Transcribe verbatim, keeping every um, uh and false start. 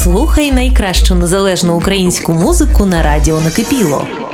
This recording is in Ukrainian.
Слухай найкращу незалежну українську музику на радіо Накипіло.